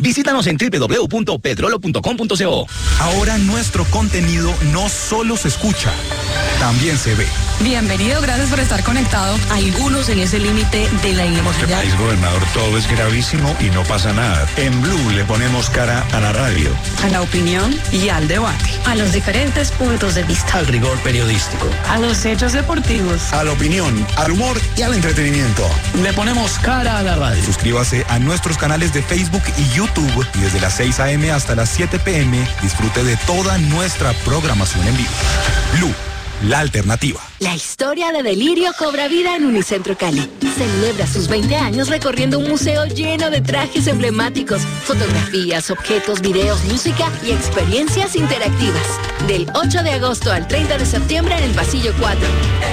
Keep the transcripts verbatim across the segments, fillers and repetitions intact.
Visítanos en doble u doble u doble u punto petrolo punto com punto co. Ahora nuestro contenido no solo se escucha, también se ve. Bienvenido, gracias por estar conectado. Algunos en ese límite de la inmovilidad. País, gobernador, todo es gravísimo y no pasa nada. En Blue le ponemos cara a la radio, a la opinión y al debate, a los diferentes puntos de vista, al rigor periodístico, a los hechos deportivos, a la opinión, al humor y al entretenimiento. Le ponemos cara a la radio. Suscríbase a nuestros canales de Facebook y YouTube y desde las seis a.m. hasta las siete p.m. disfrute de toda nuestra programación en vivo. Blue, la alternativa. La historia de Delirio cobra vida en Unicentro Cali. Celebra sus veinte años recorriendo un museo lleno de trajes emblemáticos, fotografías, objetos, videos, música y experiencias interactivas. Del ocho de agosto al treinta de septiembre en el pasillo cuatro.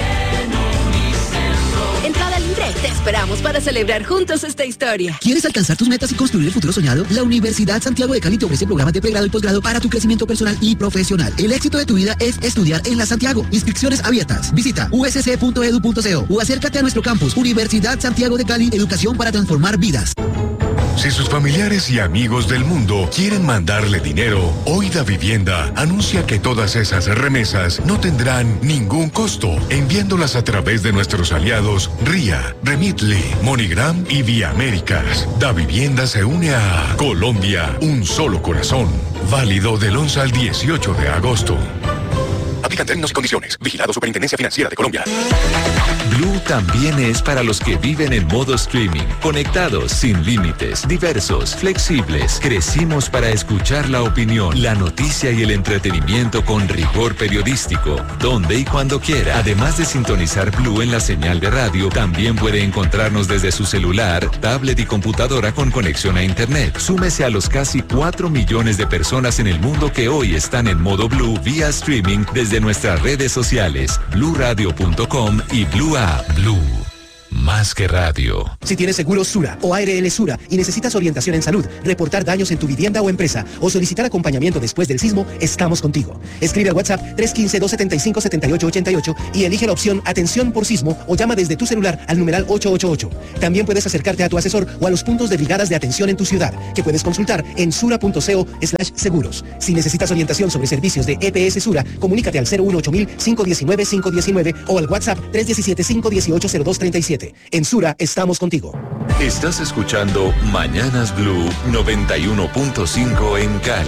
Entrada libre. Te esperamos para celebrar juntos esta historia. ¿Quieres alcanzar tus metas y construir el futuro soñado? La Universidad Santiago de Cali te ofrece programas de pregrado y posgrado para tu crecimiento personal y profesional. El éxito de tu vida es estudiar en la Santiago. Inscripciones abiertas. Visita u s c punto e d u punto co o acércate a nuestro campus. Universidad Santiago de Cali, educación para transformar vidas. Si sus familiares y amigos del mundo quieren mandarle dinero, hoy Davivienda anuncia que todas esas remesas no tendrán ningún costo, enviándolas a través de nuestros aliados RIA, Remitly, MoneyGram y Vía Américas. Davivienda se une a Colombia, un solo corazón. Válido del once al dieciocho de agosto. Aplican términos y condiciones. Vigilado Superintendencia Financiera de Colombia. Blue también es para los que viven en modo streaming, conectados, sin límites, diversos, flexibles. Crecimos para escuchar la opinión, la noticia y el entretenimiento con rigor periodístico, donde y cuando quiera. Además de sintonizar Blue en la señal de radio, también puede encontrarnos desde su celular, tablet y computadora con conexión a internet. Súmese a los casi cuatro millones de personas en el mundo que hoy están en modo Blue vía streaming desde nuestras redes sociales, blue radio punto com y Blue App. Blue, más que radio. Si tienes seguro Sura o A R L Sura y necesitas orientación en salud, reportar daños en tu vivienda o empresa o solicitar acompañamiento después del sismo, estamos contigo. Escribe al WhatsApp tres uno cinco, dos siete cinco, siete ocho ocho ocho y elige la opción Atención por Sismo o llama desde tu celular al numeral ocho ocho ocho. También puedes acercarte a tu asesor o a los puntos de brigadas de atención en tu ciudad, que puedes consultar en sura punto co slash seguros. Si necesitas orientación sobre servicios de E P S Sura, comunícate al cero uno ocho mil, cinco uno nueve, cinco uno nueve o al WhatsApp tres uno siete, cinco uno ocho, cero dos tres siete. En Sura estamos contigo. Estás escuchando Mañanas Blue noventa y uno punto cinco en Cali.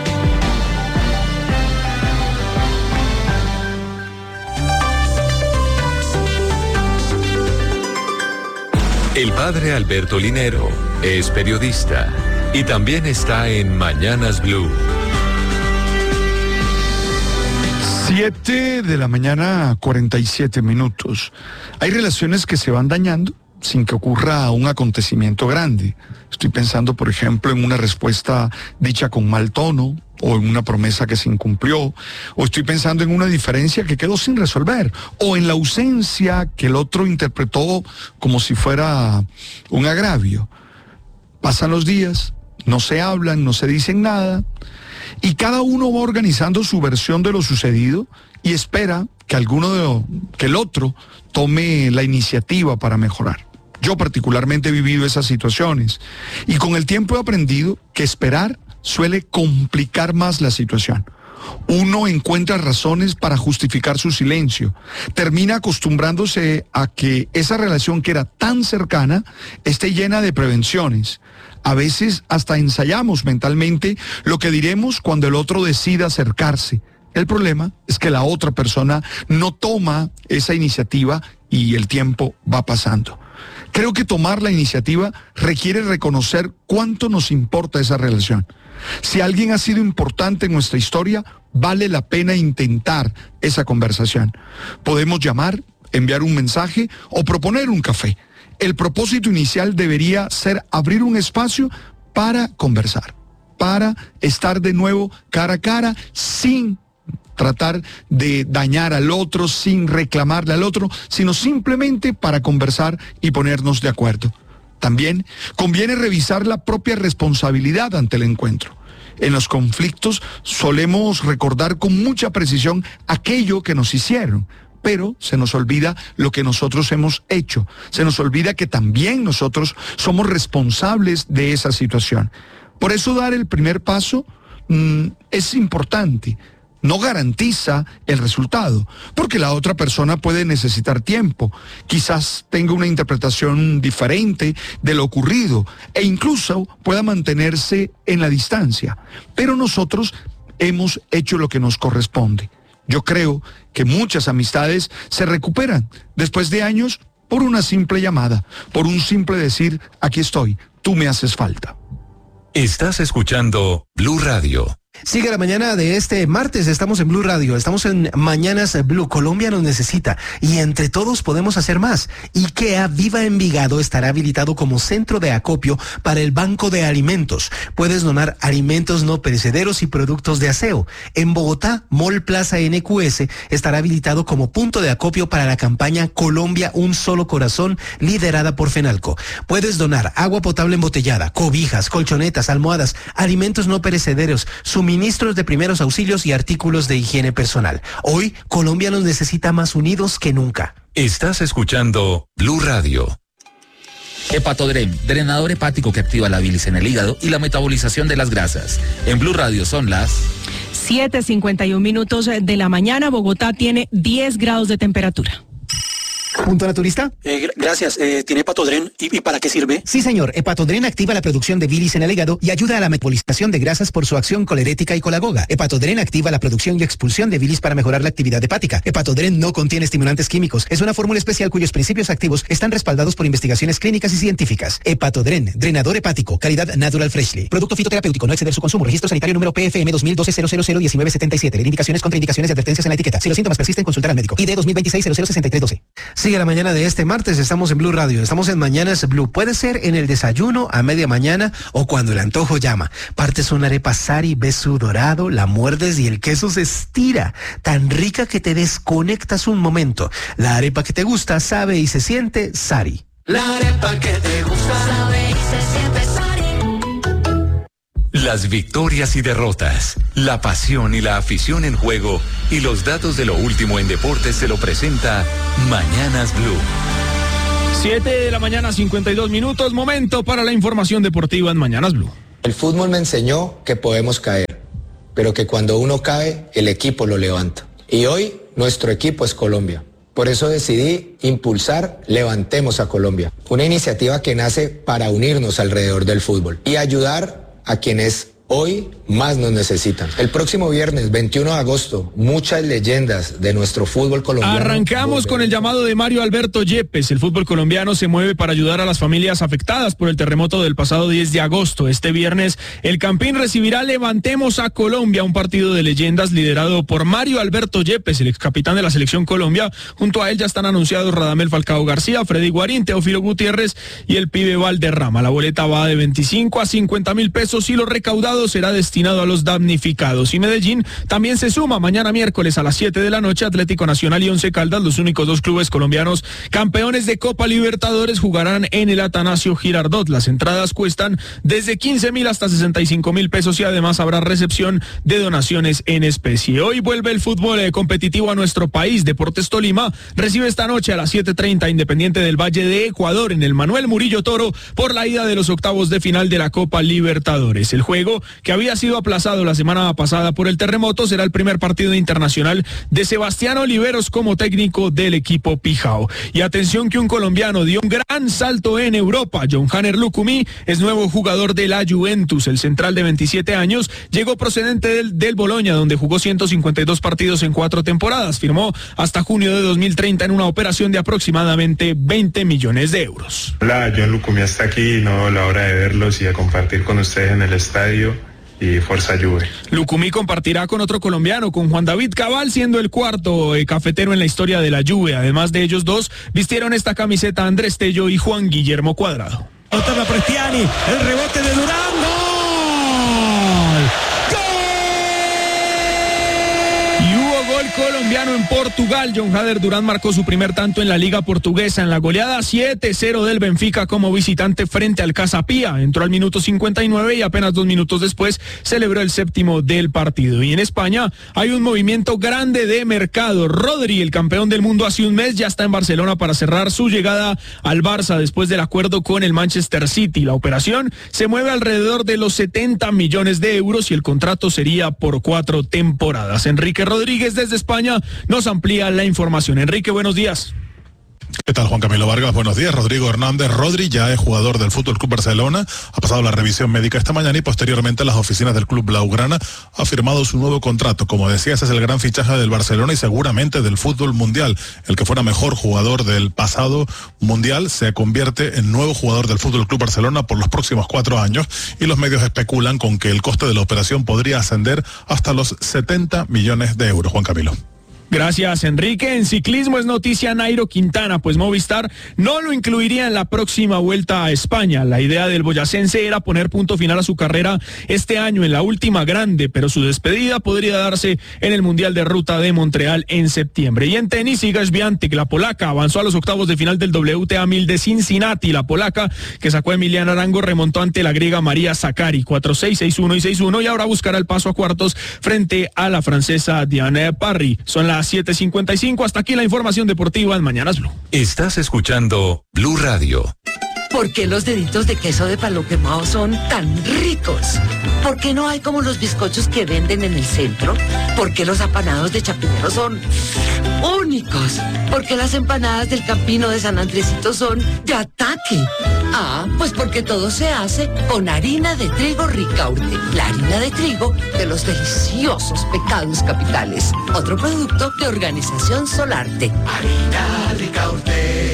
El padre Alberto Linero es periodista y también está en Mañanas Blue. Siete de la mañana, cuarenta y siete minutos. Hay relaciones que se van dañando sin que ocurra un acontecimiento grande. Estoy pensando, por ejemplo, en una respuesta dicha con mal tono, o en una promesa que se incumplió, o estoy pensando en una diferencia que quedó sin resolver, o en la ausencia que el otro interpretó como si fuera un agravio. Pasan los días, no se hablan, no se dicen nada, y cada uno va organizando su versión de lo sucedido y espera que alguno de lo, que el otro tome la iniciativa para mejorar. Yo particularmente he vivido esas situaciones y con el tiempo he aprendido que esperar suele complicar más la situación. Uno encuentra razones para justificar su silencio, termina acostumbrándose a que esa relación que era tan cercana esté llena de prevenciones. A veces hasta ensayamos mentalmente lo que diremos cuando el otro decida acercarse. El problema es que la otra persona no toma esa iniciativa y el tiempo va pasando. Creo que tomar la iniciativa requiere reconocer cuánto nos importa esa relación. Si alguien ha sido importante en nuestra historia, vale la pena intentar esa conversación. Podemos llamar, enviar un mensaje o proponer un café. El propósito inicial debería ser abrir un espacio para conversar, para estar de nuevo cara a cara sin tratar de dañar al otro, sin reclamarle al otro, sino simplemente para conversar y ponernos de acuerdo. También conviene revisar la propia responsabilidad ante el encuentro. En los conflictos solemos recordar con mucha precisión aquello que nos hicieron, pero se nos olvida lo que nosotros hemos hecho. Se nos olvida que también nosotros somos responsables de esa situación. Por eso dar el primer paso mmm, es importante. No garantiza el resultado, porque la otra persona puede necesitar tiempo, quizás tenga una interpretación diferente de lo ocurrido e incluso pueda mantenerse en la distancia. Pero nosotros hemos hecho lo que nos corresponde. Yo creo que muchas amistades se recuperan después de años por una simple llamada, por un simple decir, aquí estoy, tú me haces falta. Estás escuchando Blue Radio. Sigue la mañana de este martes, estamos en Blue Radio, estamos en Mañanas Blue. Colombia nos necesita y entre todos podemos hacer más. IKEA Viva Envigado estará habilitado como centro de acopio para el banco de alimentos. Puedes donar alimentos no perecederos y productos de aseo. En Bogotá, Mall Plaza N Q S estará habilitado como punto de acopio para la campaña Colombia Un Solo Corazón, liderada por FENALCO. Puedes donar agua potable embotellada, cobijas, colchonetas, almohadas, alimentos no perecederos, suministros de primeros auxilios y artículos de higiene personal. Hoy, Colombia nos necesita más unidos que nunca. Estás escuchando Blue Radio. Hepatodren, drenador hepático que activa la bilis en el hígado y la metabolización de las grasas. En Blue Radio son las siete cincuenta y un minutos de la mañana. Bogotá tiene diez grados de temperatura. ¿Punto naturista? Eh, gracias. Eh, ¿Tiene Hepatodren? ¿Y, ¿Y para qué sirve? Sí, señor. Hepatodren activa la producción de bilis en el hígado y ayuda a la metabolización de grasas por su acción colerética y colagoga. Hepatodren activa la producción y expulsión de bilis para mejorar la actividad hepática. Hepatodren no contiene estimulantes químicos. Es una fórmula especial cuyos principios activos están respaldados por investigaciones clínicas y científicas. Hepatodren, drenador hepático, calidad Natural Freshly. Producto fitoterapéutico, no exceder su consumo. Registro sanitario número P F M dos mil doce cero cero cero diecinueve setenta y siete. Indicaciones, contraindicaciones y advertencias en la etiqueta. Si los síntomas persisten, consultar al médico. I D dos mil veintiséis cero cero sesenta y tres doce. Sigue la mañana de este martes, estamos en Blue Radio, estamos en Mañanas Blue. Puede ser en el desayuno, a media mañana o cuando el antojo llama. Partes una arepa Sari, ves su dorado, la muerdes y el queso se estira. Tan rica que te desconectas un momento. La arepa que te gusta sabe y se siente Sari. La arepa que te gusta sabe y se siente Sari. Las victorias y derrotas, la pasión y la afición en juego y los datos de lo último en deportes se lo presenta Mañanas Blue. siete de la mañana, cincuenta y dos minutos, momento para la información deportiva en Mañanas Blue. El fútbol me enseñó que podemos caer, pero que cuando uno cae, el equipo lo levanta. Y hoy nuestro equipo es Colombia. Por eso decidí impulsar Levantemos a Colombia, una iniciativa que nace para unirnos alrededor del fútbol y ayudar a quienes hoy más nos necesitan. El próximo viernes, veintiuno de agosto, muchas leyendas de nuestro fútbol colombiano. Arrancamos con el llamado de Mario Alberto Yepes. El fútbol colombiano se mueve para ayudar a las familias afectadas por el terremoto del pasado diez de agosto. Este viernes, el Campín recibirá Levantemos a Colombia, un partido de leyendas liderado por Mario Alberto Yepes, el ex capitán de la Selección Colombia. Junto a él ya están anunciados Radamel Falcao García, Freddy Guarín, Teófilo Gutiérrez y el pibe Valderrama. La boleta va de veinticinco a cincuenta mil pesos y lo recaudado será destinado a los damnificados. Y Medellín también se suma mañana miércoles a las siete de la noche. Atlético Nacional y Once Caldas, los únicos dos clubes colombianos campeones de Copa Libertadores, jugarán en el Atanasio Girardot. Las entradas cuestan desde quince mil hasta sesenta y cinco mil pesos y además habrá recepción de donaciones en especie. Hoy vuelve el fútbol eh, competitivo a nuestro país. Deportes Tolima recibe esta noche a las siete treinta Independiente del Valle de Ecuador en el Manuel Murillo Toro por la ida de los octavos de final de la Copa Libertadores. El juego, que había sido aplazado la semana pasada por el terremoto, será el primer partido internacional de Sebastián Oliveros como técnico del equipo Pijao. Y atención que un colombiano dio un gran salto en Europa. John Hanner Lucumí es nuevo jugador de la Juventus. El central de veintisiete años llegó procedente del, del Boloña, donde jugó ciento cincuenta y dos partidos en cuatro temporadas. Firmó hasta junio de dos mil treinta en una operación de aproximadamente veinte millones de euros. Hola, John Lucumí está aquí, no, la hora de verlos y de compartir con ustedes en el estadio. Y fuerza Juve. Lucumí compartirá con otro colombiano, con Juan David Cabal, siendo el cuarto eh, cafetero en la historia de la Juve. Además de ellos dos, vistieron esta camiseta Andrés Tello y Juan Guillermo Cuadrado. Otra Prestiani, el rebote de Durán, ¡gol! ¡Gol! Y hubo gol colombiano en Portugal. John Hader Durán marcó su primer tanto en la Liga Portuguesa en la goleada siete cero del Benfica como visitante frente al Casa Pia. Entró al minuto cincuenta y nueve y apenas dos minutos después celebró el séptimo del partido. Y en España hay un movimiento grande de mercado. Rodri, el campeón del mundo hace un mes, ya está en Barcelona para cerrar su llegada al Barça después del acuerdo con el Manchester City. La operación se mueve alrededor de los setenta millones de euros y el contrato sería por cuatro temporadas. Enrique Rodríguez desde España nos amplía la información. Enrique, buenos días. ¿Qué tal, Juan Camilo Vargas? Buenos días. Rodrigo Hernández Rodri ya es jugador del Fútbol Club Barcelona, ha pasado la revisión médica esta mañana y posteriormente las oficinas del club blaugrana ha firmado su nuevo contrato. Como decías, es el gran fichaje del Barcelona y seguramente del fútbol mundial. El que fuera mejor jugador del pasado mundial se convierte en nuevo jugador del Fútbol Club Barcelona por los próximos cuatro años y los medios especulan con que el coste de la operación podría ascender hasta los setenta millones de euros. Juan Camilo. Gracias, Enrique. En ciclismo es noticia Nairo Quintana, pues Movistar no lo incluiría en la próxima Vuelta a España. La idea del boyacense era poner punto final a su carrera este año en la última grande, pero su despedida podría darse en el Mundial de Ruta de Montreal en septiembre. Y en tenis, Iga Swiatek, la polaca, avanzó a los octavos de final del W T A mil de Cincinnati. La polaca, que sacó a Emiliana Arango, remontó ante la griega María Sakkari, cuatro seis, seis uno y seis uno, y ahora buscará el paso a cuartos frente a la francesa Diane Parry. Son las siete cincuenta y cinco. Hasta aquí la información deportiva en Mañanas Blue. Estás escuchando Blue Radio. ¿Por qué los deditos de queso de palo quemado son tan ricos? ¿Por qué no hay como los bizcochos que venden en el centro? ¿Por qué los apanados de Chapinero son únicos? ¿Por qué las empanadas del Campino de San Andresito son de ataque? Ah, pues porque todo se hace con harina de trigo Ricaurte, la harina de trigo de los deliciosos pecados capitales. Otro producto de Organización Solarte. Harina Ricaurte.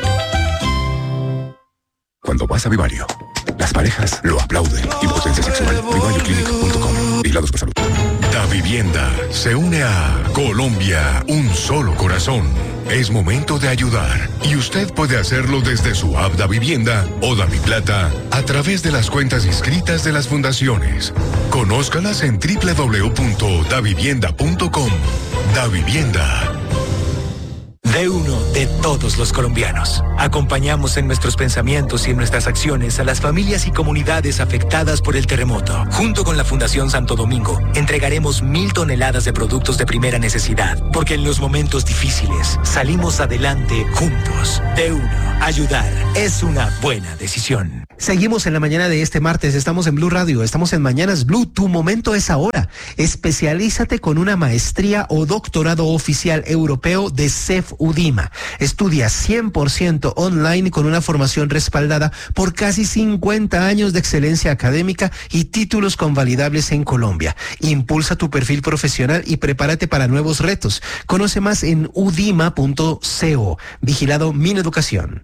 Cuando vas a Vivario, las parejas lo aplauden. Impotencia sexual. Vivario Clinic punto com. Vigilados por salud. Da Vivienda se une a Colombia, un solo corazón. Es momento de ayudar y usted puede hacerlo desde su app Da Vivienda o Da Mi Plata a través de las cuentas inscritas de las fundaciones. Conózcalas en doble u doble u doble u punto da vivienda punto com. Da Vivienda. De uno de todos los colombianos. Acompañamos en nuestros pensamientos y en nuestras acciones a las familias y comunidades afectadas por el terremoto. Junto con la Fundación Santo Domingo, entregaremos mil toneladas de productos de primera necesidad, porque en los momentos difíciles salimos adelante juntos. De uno, ayudar es una buena decisión. Seguimos en la mañana de este martes, estamos en Blue Radio, estamos en Mañanas Blue, tu momento es ahora. Especialízate con una maestría o doctorado oficial europeo de C E F UDIMA. Estudia cien por ciento online con una formación respaldada por casi cincuenta años de excelencia académica y títulos convalidables en Colombia. Impulsa tu perfil profesional y prepárate para nuevos retos. Conoce más en udima punto co. Vigilado Mineducación.